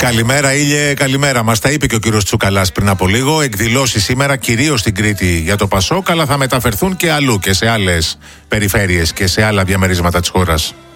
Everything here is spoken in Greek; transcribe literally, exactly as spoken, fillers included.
Καλημέρα, Ήλιε, καλημέρα. Μας τα είπε και ο κύριος Τσουκαλάς πριν από λίγο. Εκδηλώσεις σήμερα κυρίως στην Κρήτη για το Πασόκ, αλλά θα μεταφερθούν και αλλού και σε άλλες περιφέρειες και σε άλλα διαμερίσματα της χώρας.